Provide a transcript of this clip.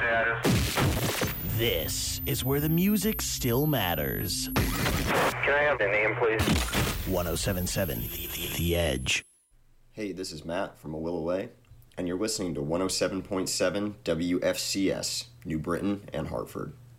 This is where the music still matters. Can I have the name, please? 1077 The Edge. Hey, this is Matt from Awilaway, and you're listening to 107.7 WFCS, New Britain and Hartford.